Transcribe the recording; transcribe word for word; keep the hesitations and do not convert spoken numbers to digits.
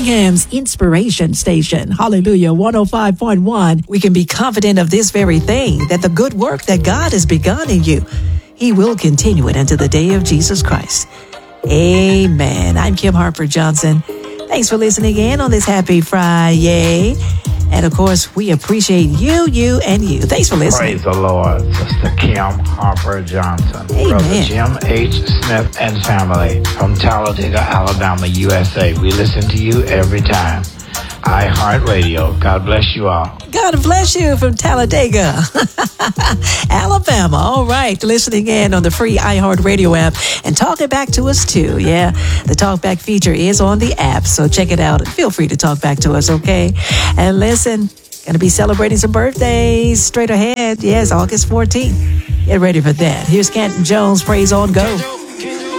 Birmingham's Inspiration Station. Hallelujah, one oh five point one. We can be confident of this very thing, that the good work that God has begun in you, He will continue it until the day of Jesus Christ. Amen. I'm Kim Harper Johnson. Thanks for listening in on this happy Friday. And of course, we appreciate you, you, and you. Thanks for listening. Praise the Lord, Sister Kim Harper Johnson. Amen. Brother Jim H. Smith and family from Talladega, Alabama, U S A. We listen to you every time. iHeartRadio. God bless you all. God bless you from Talladega, Alabama. All right, listening in on the free iHeartRadio app and talking back to us too. Yeah, the talkback feature is on the app, so check it out and feel free to talk back to us, okay? And listen, gonna be celebrating some birthdays straight ahead. Yes, August fourteenth. Get ready for that. Here's Canton Jones, Praise on Go.